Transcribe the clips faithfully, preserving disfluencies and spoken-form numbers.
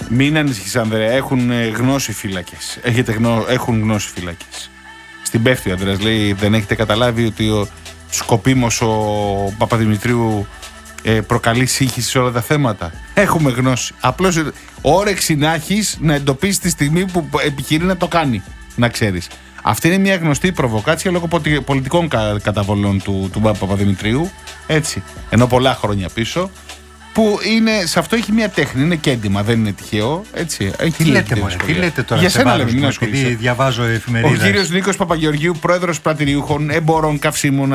Μην ανησυχείς, Ανδρέα, έχουν γνώση φύλακες. Έχετε γνώ... Έχουν γνώση φύλακες. Στην πέφτει ο Ανδρέας, λέει, δεν έχετε καταλάβει ότι ο σκοπίμος ο Παπαδημητρίου ε, προκαλεί σύγχυση σε όλα τα θέματα. Έχουμε γνώση. Απλώς όρεξη να έχεις να εντοπίσεις τη στιγμή που επιχειρεί να το κάνει, να ξέρεις. Αυτή είναι μια γνωστή προβοκάτσια λόγω πολιτικών καταβολών του, του Παπαδημητρίου, έτσι, ενώ πολλά χρόνια πίσω, που είναι, σε αυτό έχει μια τέχνη, είναι κέντημα, δεν είναι τυχαίο, έτσι. Έχει τι λέτε, μωρέ, τι λέτε τώρα, για σε σένα βάρος λέμε, μου, επειδή διαβάζω εφημερίδες. Ο κύριος Νίκος Παπαγεωργίου, πρόεδρος πρατηριούχων εμπορών καυσίμων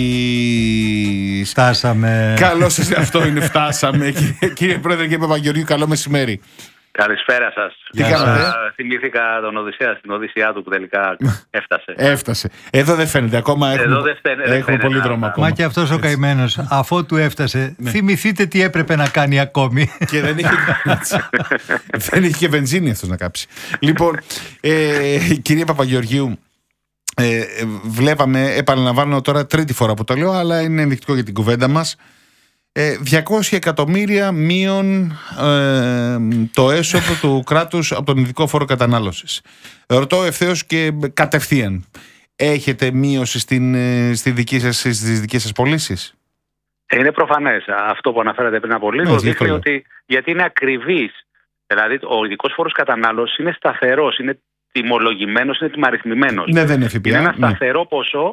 Αττικής. Φτάσαμε. Καλώς σας, αυτό είναι, φτάσαμε. κύριε, κύριε Πρόεδρε και Παπαγεωργίου, καλό μεσημέρι. Καλησπέρα σας. Τι κάνατε? Θυμήθηκα τον Οδυσσέα στην Οδύσσειά του που τελικά έφτασε. Έφτασε. Εδώ δεν φαίνεται ακόμα. Έχουμε, Εδώ δεν φαίνεται, έχουμε δεν φαίνεται, πολύ να, δρόμο να. ακόμα. Μα και αυτός ο καημένος, αφότου έφτασε, ναι. θυμηθείτε τι έπρεπε να κάνει ακόμη. Και δεν είχε, δεν είχε και βενζίνη αυτός να κάψει. Λοιπόν, ε, κυρία Παπαγεωργίου, ε, βλέπαμε, επαναλαμβάνω τώρα τρίτη φορά που το λέω, αλλά είναι ενδεικτικό για την κουβέντα μας. Ε, διακόσια εκατομμύρια μείον ε, το έσοδο του κράτους από τον ειδικό φόρο κατανάλωσης. Ρωτώ ευθέως και κατευθείαν, έχετε μείωση στην, στη δική σας, στις δικές σας πωλήσεις? Είναι προφανές. Αυτό που αναφέρατε πριν από λίγο, ναι, δείχνει ότι, γιατί είναι ακριβής. Δηλαδή ο ειδικός φόρος κατανάλωσης είναι σταθερός, είναι τιμολογημένος, είναι τιμαριθμημένος. Ναι, δεν είναι ΦΠΑ. Είναι ένα σταθερό ναι. ποσό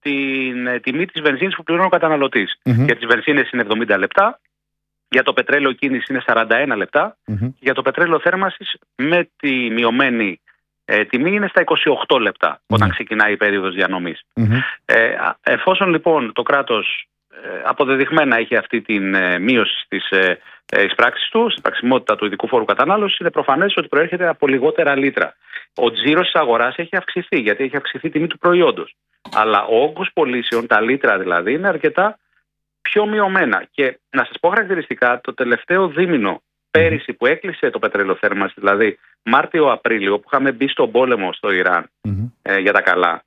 στην τιμή της βενζίνης που πληρώνει ο καταναλωτής. Mm-hmm. Για τις βενζίνες είναι εβδομήντα λεπτά, για το πετρέλαιο κίνηση είναι σαράντα ένα λεπτά, mm-hmm. για το πετρέλαιο θέρμανσης με τη μειωμένη ε, τιμή είναι στα είκοσι οκτώ λεπτά mm-hmm. όταν ξεκινάει η περίοδος διανομής. Mm-hmm. Ε, εφόσον λοιπόν το κράτος ε, αποδεδειγμένα έχει αυτή τη ε, μείωση στις ε, ε, εισπράξεις του, στην πραξιμότητα του ειδικού φόρου κατανάλωσης, είναι προφανές ότι προέρχεται από λιγότερα λίτρα. Ο τζίρος της αγοράς έχει αυξηθεί γιατί έχει αυξηθεί η τιμή του προϊόντος. Αλλά ο όγκος πωλήσεων, τα λίτρα δηλαδή, είναι αρκετά πιο μειωμένα. Και να σας πω χαρακτηριστικά, το τελευταίο δίμηνο πέρυσι που έκλεισε το πετρελαιοθέρμανση, δηλαδή Μάρτιο-Απρίλιο, που είχαμε μπει στον πόλεμο στο Ιράν mm-hmm. ε, για τα καλά,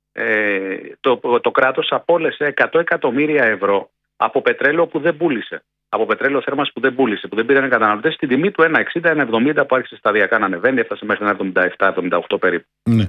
ε, το, το κράτος απόλυσε εκατό εκατομμύρια ευρώ από πετρέλαιο που δεν πούλησε. Από πετρέλαιο θέρμανση που δεν πούλησε, που δεν πήραν οι καταναλωτές, στην τιμή του ένα εξήντα ένα εβδομήντα που άρχισε σταδιακά να ανεβαίνει, έφτασε μέχρι ένα εβδομήντα επτά εβδομήντα οκτώ περίπου. Mm.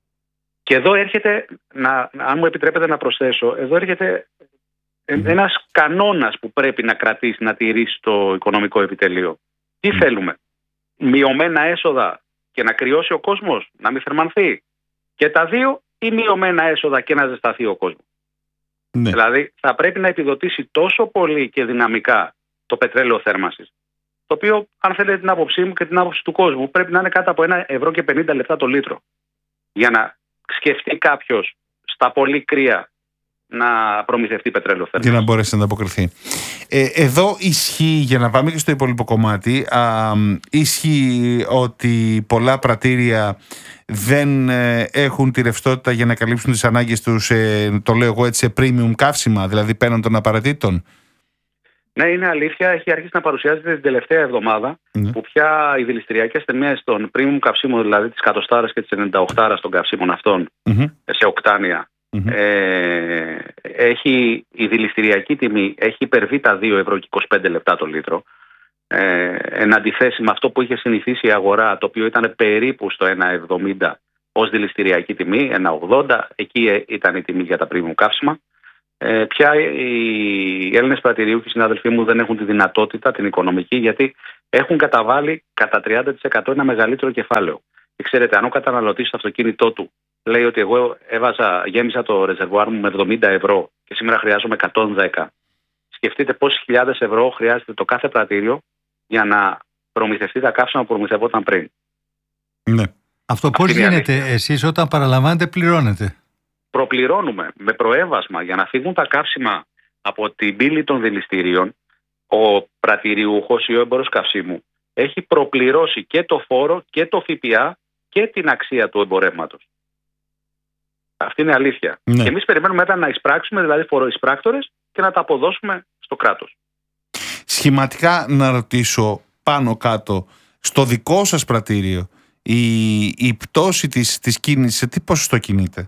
Και εδώ έρχεται, να, αν μου επιτρέπετε να προσθέσω, εδώ έρχεται mm. ένας κανόνας που πρέπει να κρατήσει, να τηρήσει το οικονομικό επιτελείο. Τι mm. θέλουμε, μειωμένα έσοδα και να κρυώσει ο κόσμος, να μην θερμανθεί. Και τα δύο, ή μειωμένα έσοδα και να ζεσταθεί ο κόσμος. Ναι. Δηλαδή θα πρέπει να επιδοτήσει τόσο πολύ και δυναμικά το πετρέλαιο θέρμανσης, το οποίο, αν θέλετε την άποψή μου και την άποψη του κόσμου, πρέπει να είναι κάτω από ένα ευρώ και πενήντα λεπτά το λίτρο. Για να σκεφτεί κάποιος στα πολύ κρύα να προμηθευτεί πετρέλαιο θέρμανσης. Για να μπορέσει να ανταποκριθεί. Ε, εδώ ισχύει, για να πάμε και στο υπόλοιπο κομμάτι, α, ισχύει ότι πολλά πρατήρια δεν ε, έχουν τη ρευστότητα για να καλύψουν τις ανάγκες τους, ε, το λέω εγώ έτσι, σε premium καύσιμα, δηλαδή πέραν των απαραίτητων. Ναι, είναι αλήθεια. Έχει αρχίσει να παρουσιάζεται την τελευταία εβδομάδα mm. που πια οι δηληστηριακές τιμές των premium καυσίμων, δηλαδή της εκατοστάρας και της ενενήντα οκτάρας των καυσίμων αυτών mm-hmm. σε οκτάνια, mm-hmm. ε, έχει, η δηληστηριακή τιμή έχει υπερβεί τα δύο ευρώ και είκοσι πέντε λεπτά το λίτρο. Ε, εν αντιθέσει με αυτό που είχε συνηθίσει η αγορά, το οποίο ήταν περίπου στο ένα εβδομήντα ως δηληστηριακή τιμή, ένα ογδόντα, εκεί ήταν η τιμή για τα premium καύσιμα. Ε, πια οι Έλληνες πρατηριούχοι συνάδελφοί μου δεν έχουν τη δυνατότητα, την οικονομική, γιατί έχουν καταβάλει κατά τριάντα τοις εκατό ένα μεγαλύτερο κεφάλαιο. Και ξέρετε, αν ο καταναλωτής στο αυτοκίνητό του λέει ότι εγώ έβαζα, γέμισα το ρεζερβουάρ μου με εβδομήντα ευρώ και σήμερα χρειάζομαι εκατόν δέκα, σκεφτείτε πόσες χιλιάδες ευρώ χρειάζεται το κάθε πρατήριο για να προμηθευτεί τα καύσιμα που προμηθευόταν πριν. Ναι. Αυτό πώς γίνεται, εσείς όταν παραλαμβάνετε πληρώνετε? Προπληρώνουμε με προέβασμα για να φύγουν τα καύσιμα από την πύλη των δηληστηρίων. Ο πρατηριούχος ή ο έμπορος καυσίμου έχει προπληρώσει και το φόρο και το ΦΠΑ και την αξία του εμπορεύματος. Αυτή είναι αλήθεια. Ναι. Και εμείς περιμένουμε μετά να εισπράξουμε, δηλαδή φοροεισπράκτορες, και να τα αποδώσουμε στο κράτος. Σχηματικά να ρωτήσω πάνω κάτω, στο δικό σας πρατήριο η, η πτώση της, της κίνησης σε τι ποσοστό κινείται?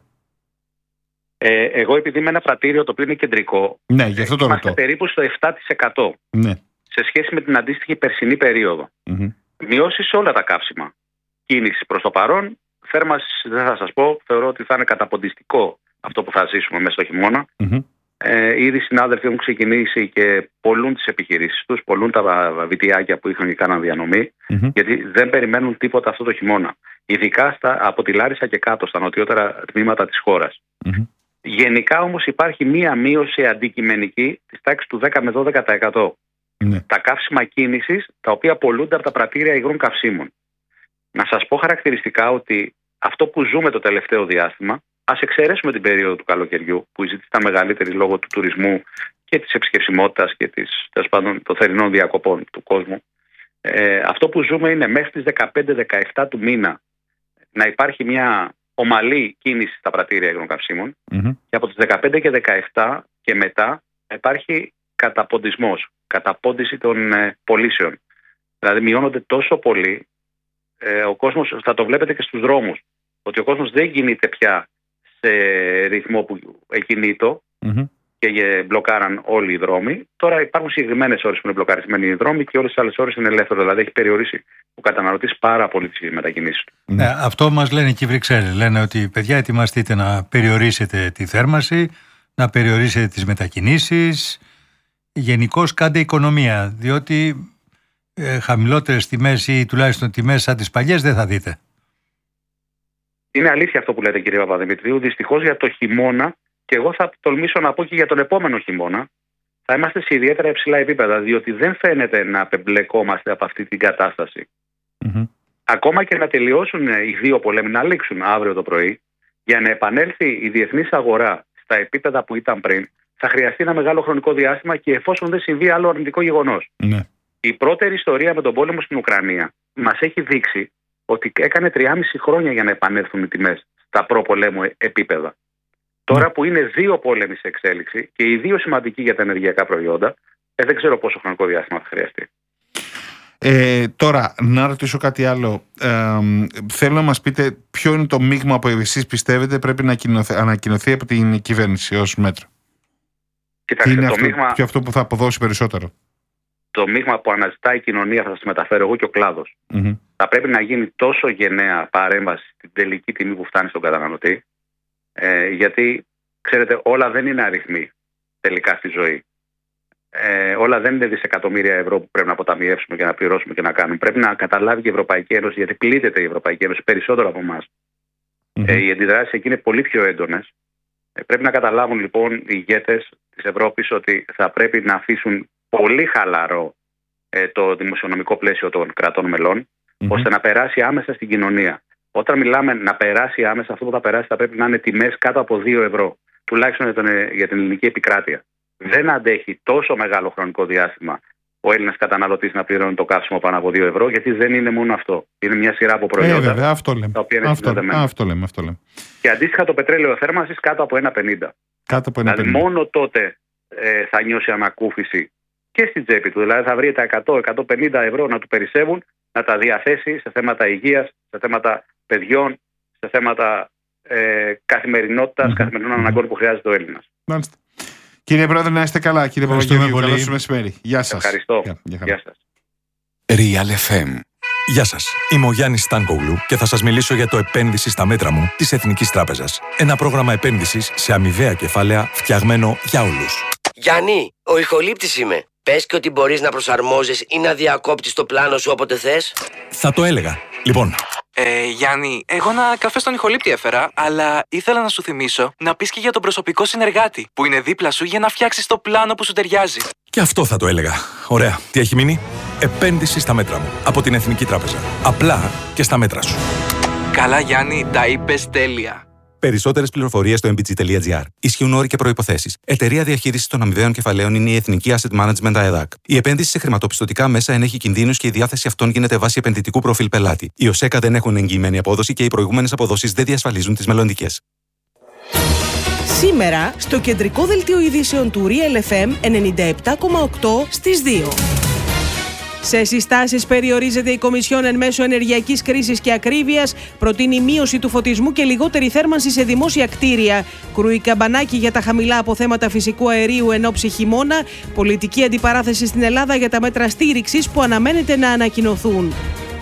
Ε, εγώ επειδή είμαι ένα πρατήριο το οποίο είναι κεντρικό, ναι, γι' αυτό το είμαστε ρωτώ. περίπου στο επτά τοις εκατό ναι. σε σχέση με την αντίστοιχη περσινή περίοδο. Mm-hmm. μειώσει σε όλα τα καύσιμα. Κίνηση προς το παρόν, θέρμανση δεν θα σας πω, θεωρώ ότι θα είναι καταποντιστικό αυτό που θα ζήσουμε μέσα στο χειμώνα. Mm-hmm. Ε, ήδη οι συνάδελφοι έχουν ξεκινήσει και πολλούν τις επιχειρήσεις τους, πολλούν τα βιτιάκια που είχαν και κάναν διανομή, Mm-hmm. γιατί δεν περιμένουν τίποτα αυτό το χειμώνα. Ειδικά στα, από τη Λάρισα και κάτω, στα νοτιότερα τμήματα της χώρας. Mm-hmm. Γενικά όμως υπάρχει μία μείωση αντικειμενική της τάξης του δέκα με δώδεκα τοις εκατό. Ναι. Τα καύσιμα κίνησης, τα οποία πολλούνται από τα πρατήρια υγρών καυσίμων. Να σας πω χαρακτηριστικά ότι αυτό που ζούμε το τελευταίο διάστημα, ας εξαιρέσουμε την περίοδο του καλοκαιριού, που η ζήτηση ήταν μεγαλύτερη λόγω του τουρισμού και της επισκεψιμότητας και της, τέλος πάντων, των θερινών διακοπών του κόσμου. Ε, αυτό που ζούμε είναι μέχρι τις δεκαπέντε δεκαεπτά του μήνα να υπάρχει μια ομαλή κίνηση στα πρατήρια υγρών καυσίμων, Mm-hmm. και από τις δεκαπέντε και δεκαεπτά και μετά υπάρχει καταποντισμός, καταπόντιση των ε, πωλήσεων. Δηλαδή μειώνονται τόσο πολύ, ε, ο κόσμος, θα το βλέπετε και στους δρόμους, ότι ο κόσμος δεν κινείται πια σε ρυθμό που εκινείτο, Mm-hmm. και μπλοκάραν όλοι οι δρόμοι. Τώρα υπάρχουν συγκεκριμένες ώρες που είναι μπλοκαρισμένοι οι δρόμοι και όλες τις άλλες ώρες είναι ελεύθερο. Δηλαδή έχει περιορίσει ο καταναλωτής πάρα πολύ τις μετακινήσεις του. Ναι, αυτό μας λένε και οι Βρυξέλλες. Λένε ότι παιδιά, ετοιμαστείτε να περιορίσετε τη θέρμανση, να περιορίσετε τις μετακινήσεις. Γενικώς κάντε οικονομία, διότι ε, χαμηλότερες τιμές ή τουλάχιστον τιμές σαν τις παλιές δεν θα δείτε. Είναι αλήθεια αυτό που λέτε, κύριε Παπαδημητρίου. Δυστυχώς για το χειμώνα, και εγώ θα τολμήσω να πω και για τον επόμενο χειμώνα, θα είμαστε σε ιδιαίτερα υψηλά επίπεδα, διότι δεν φαίνεται να απεμπλεκόμαστε από αυτή την κατάσταση. Mm-hmm. Ακόμα και να τελειώσουν οι δύο πολέμοι, να λήξουν αύριο το πρωί, για να επανέλθει η διεθνής αγορά στα επίπεδα που ήταν πριν, θα χρειαστεί ένα μεγάλο χρονικό διάστημα, και εφόσον δεν συμβεί άλλο αρνητικό γεγονός. Ναι. Η πρώτερη ιστορία με τον πόλεμο στην Ουκρανία μας έχει δείξει ότι έκανε τριάμισι χρόνια για να επανέλθουν οι τιμές στα προπολέμου επίπεδα. Τώρα που είναι δύο πόλεμοι σε εξέλιξη και οι δύο σημαντικοί για τα ενεργειακά προϊόντα, ε, δεν ξέρω πόσο χρονικό διάστημα θα χρειαστεί. Ε, τώρα, να ρωτήσω κάτι άλλο. Ε, θέλω να μας πείτε ποιο είναι το μείγμα που εσείς πιστεύετε πρέπει να ανακοινωθεί από την κυβέρνηση ως μέτρο. Κοιτάξτε, είναι το αυτό, μείγμα, ποιο αυτό που θα αποδώσει περισσότερο. Το μείγμα που αναζητάει η κοινωνία θα σας μεταφέρω εγώ και ο κλάδος. Mm-hmm. Θα πρέπει να γίνει τόσο γενναία παρέμβαση στην τελική τιμή που φτάνει στον καταναλωτή, ε, γιατί, ξέρετε, όλα δεν είναι αριθμοί τελικά στη ζωή. Ε, όλα δεν είναι δισεκατομμύρια ευρώ που πρέπει να αποταμιεύσουμε και να πληρώσουμε και να κάνουμε. Πρέπει να καταλάβει και η Ευρωπαϊκή Ένωση, γιατί πλήττεται η Ευρωπαϊκή Ένωση περισσότερο από εμάς. Mm-hmm. Ε, οι αντιδράσεις εκεί είναι πολύ πιο έντονες. Ε, πρέπει να καταλάβουν λοιπόν οι ηγέτες της Ευρώπης ότι θα πρέπει να αφήσουν πολύ χαλαρό ε, το δημοσιονομικό πλαίσιο των κρατών μελών, mm-hmm. ώστε να περάσει άμεσα στην κοινωνία. Όταν μιλάμε να περάσει άμεσα, αυτό που θα περάσει θα πρέπει να είναι τιμές κάτω από δύο ευρώ, τουλάχιστον για, τον, για την ελληνική επικράτεια. Δεν αντέχει τόσο μεγάλο χρονικό διάστημα ο Έλληνας καταναλωτής να πληρώνει το καύσιμο πάνω από δύο ευρώ, γιατί δεν είναι μόνο αυτό. Είναι μια σειρά από προϊόντα. Ε, βέβαια, αυτό λέμε. Τα οποία είναι αυτό, συνδεδεμένα. αυτό λέμε, αυτό λέμε. Και αντίστοιχα το πετρέλαιο θέρμανσης κάτω από ένα πενήντα. Κάτω από ένα δηλαδή, μόνο τότε ε, θα νιώσει ανακούφιση και στην τσέπη του. Δηλαδή θα βρει τα εκατό με εκατόν πενήντα ευρώ να του περισσεύουν, να τα διαθέσει σε θέματα υγείας, σε θέματα παιδιών, σε θέματα ε, καθημερινότητας, mm-hmm. καθημερινών αναγκών που χρειάζεται ο Έλληνας. Μάλιστα. Κύριε Πρόεδρε, να είστε καλά. Κύριε Παπαγεωργίου, καλό σας μεσημέρι. Γεια σας. Ευχαριστώ. Γεια, γεια, γεια σας. Real εφ εμ. Γεια σας. Είμαι ο Γιάννης Στάνκογλου και θα σας μιλήσω για το επένδυση στα μέτρα μου της Εθνικής Τράπεζας. Ένα πρόγραμμα επένδυσης σε αμοιβαία κεφάλαια φτιαγμένο για όλους. Γιάννη, ο ηχολήπτης είμαι. Πες και ότι μπορείς να προσαρμόζεις ή να διακόπτεις το πλάνο σου όποτε θες. Θα το έλεγα. Λοιπόν. Ε, Γιάννη, εγώ ένα καφέ στον ηχολήπτη έφερα, αλλά ήθελα να σου θυμίσω να πεις και για τον προσωπικό συνεργάτη που είναι δίπλα σου για να φτιάξεις το πλάνο που σου ταιριάζει. Και αυτό θα το έλεγα. Ωραία. Τι έχει μείνει? Επένδυση στα μέτρα μου. Από την Εθνική Τράπεζα. Απλά και στα μέτρα σου. Καλά, Γιάννη, τα είπες τέλεια. Περισσότερες πληροφορίες στο εμ μπι τζι τελεία τζι άρ. Ισχύουν όροι και προϋποθέσεις. Εταιρεία διαχείρισης των αμοιβαίων κεφαλαίων είναι η Εθνική Asset Management ΑΕΔΑΚ. Η επένδυση σε χρηματοπιστωτικά μέσα ενέχει κινδύνους και η διάθεση αυτών γίνεται βάσει επενδυτικού προφίλ πελάτη. Οι ΟΣΕΚΑ δεν έχουν εγγυημένη απόδοση και οι προηγούμενες αποδόσεις δεν διασφαλίζουν τις μελλοντικές. Σήμερα, στο κεντρικό δελτίο ειδήσεων του Real εφ εμ ενενήντα επτά κόμμα οκτώ στις δύο. Σε συστάσεις περιορίζεται η Κομισιόν εν μέσω ενεργειακής κρίσης και ακρίβειας, προτείνει μείωση του φωτισμού και λιγότερη θέρμανση σε δημόσια κτίρια. Κρούει καμπανάκι για τα χαμηλά αποθέματα φυσικού αερίου εν ώψη χειμώνα, πολιτική αντιπαράθεση στην Ελλάδα για τα μέτρα στήριξης που αναμένεται να ανακοινωθούν.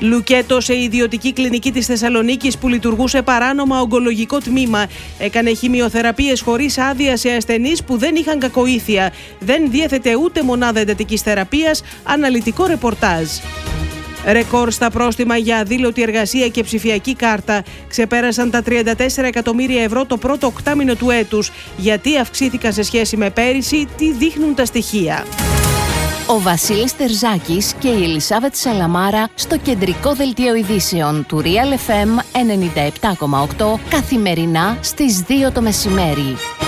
Λουκέτο σε ιδιωτική κλινική της Θεσσαλονίκης που λειτουργούσε παράνομα ογκολογικό τμήμα. Έκανε χημειοθεραπείες χωρίς άδεια σε ασθενείς που δεν είχαν κακοήθεια. Δεν διέθετε ούτε μονάδα εντατικής θεραπείας. Αναλυτικό ρεπορτάζ. Ρεκόρ στα πρόστιμα για αδήλωτη εργασία και ψηφιακή κάρτα. Ξεπέρασαν τα τριάντα τέσσερα εκατομμύρια ευρώ το πρώτο οκτάμηνο του έτους. Γιατί αυξήθηκαν σε σχέση με πέρυσι, τι δείχνουν τα στοιχεία. Ο Βασίλης Τερζάκης και η Ελισάβετ Σαλαμάρα στο κεντρικό δελτίο ειδήσεων του Real εφ εμ ενενήντα επτά κόμμα οκτώ καθημερινά στις δύο το μεσημέρι.